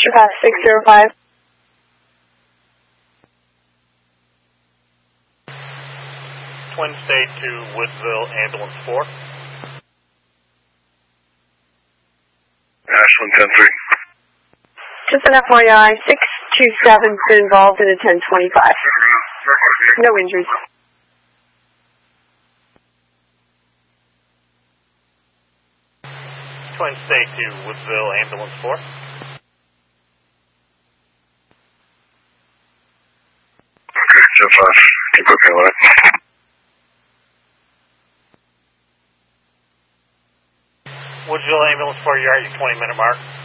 Pass 605. Twin State to Woodsville, Ambulance 4. Ashland 10-3. Just an FYI, 627's been involved in a 1025. No injuries. Twin State to Woodsville, Ambulance 4. Okay, 10-5. Keep looking at it. Woodsville Ambulance 4, you're at your 20-minute mark.